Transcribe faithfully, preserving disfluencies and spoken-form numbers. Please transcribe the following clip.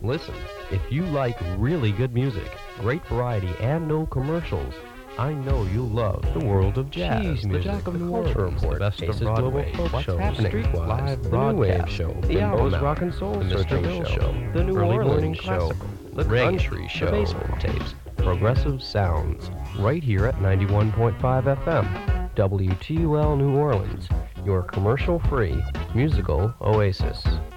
Listen, if you like really good music, great variety, and no commercials, I know you'll love the world of jazz, Cheese the music, Jack of the New Culture Orleans, Report, the best Faces of Broadway, Global Folk What's Show, Happening, Streetwise, Live The New Wave Broadcast, Show, the Bimbo Album Rock Rock and and Soul Soul, the Searching Mister Bill Show, Show, the New Early Orleans Morning Show, Classical, the Reggae, Country the Show, Basement Tapes, Progressive Sounds, right here at ninety-one point five F M, W T U L New Orleans, your commercial-free musical oasis.